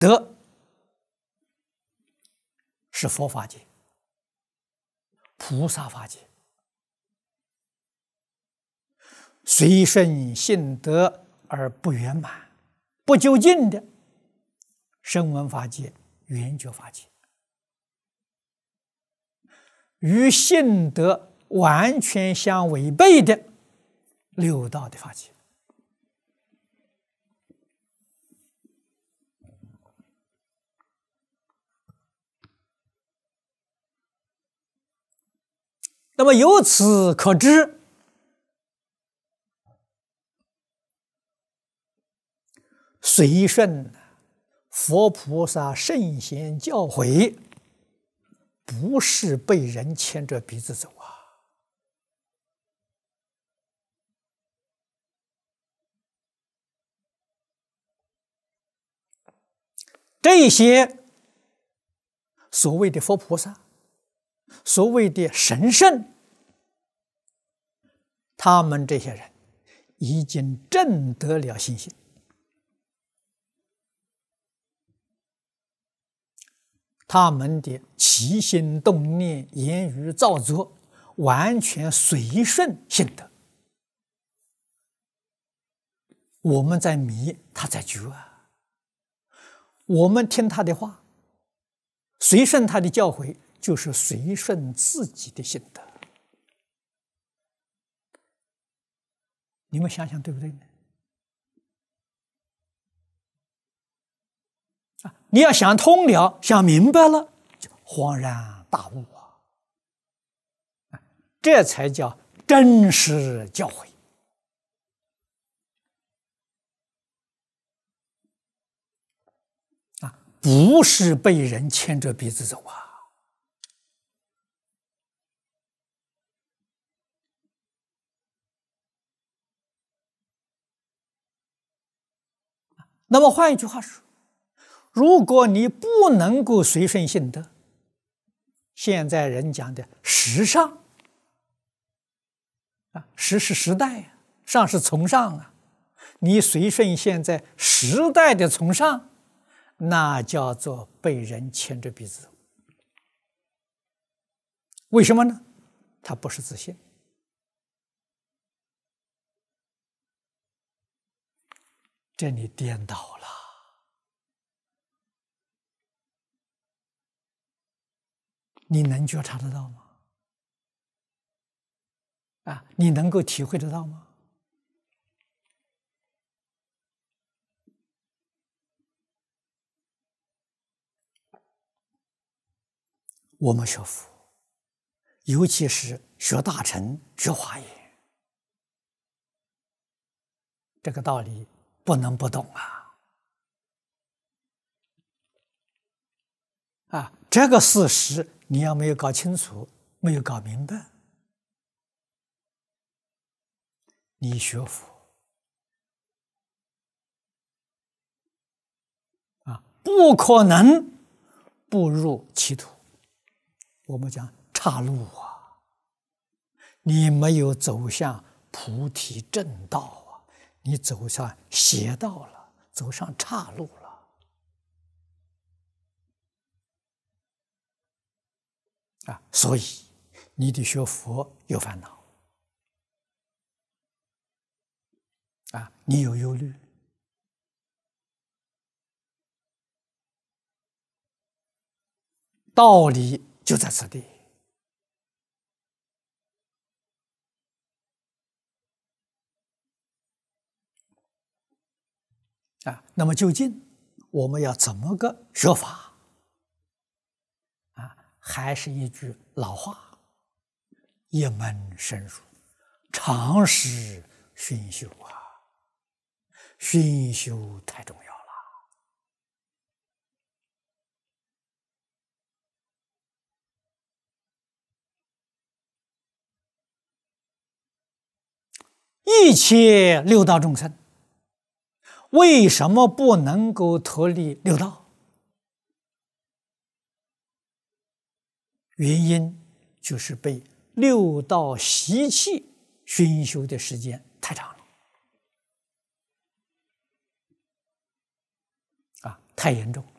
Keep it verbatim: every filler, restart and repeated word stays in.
德是佛法界、菩萨法界，随顺性德而不圆满、不究竟的声闻法界、缘觉法界，与性德完全相违背的六道的法界。那么由此可知，随顺佛菩萨圣贤教诲，不是被人牵着鼻子走啊！这些所谓的佛菩萨，所谓的神圣，他们这些人已经证得了信心，他们的起心动念、言语造作，完全随顺性德。我们在迷，他在觉啊。我们听他的话，随顺他的教诲，就是随顺自己的性德。你们想想对不对呢？啊，你要想通了，想明白了，就恍然大悟啊！啊，这才叫真实教诲。啊，不是被人牵着鼻子走啊！那么换一句话说，如果你不能够随顺性德，现在人讲的时尚啊，时是时代啊，上是从上啊，你随顺现在时代的从上，那叫做被人牵着鼻子走。为什么呢？他不是自信。这你颠倒了。你能觉察得到吗？啊，你能够体会得到吗？我们学佛，尤其是学大乘、学华严，这个道理不能不懂啊！啊，这个事实你要没有搞清楚，没有搞明白，你学佛啊，不可能步入歧途。我们讲岔路啊，你没有走向菩提正道啊，你走上邪道了，走上岔路了啊！所以你的学佛有烦恼啊，你有忧虑，道理就在此地。啊，那么究竟我们要怎么个学法？啊，还是一句老话：一门深入，常识熏修啊！熏修太重要了。一切六道众生，为什么不能够脱离六道？原因就是被六道习气熏修的时间太长了。啊， 太严重了。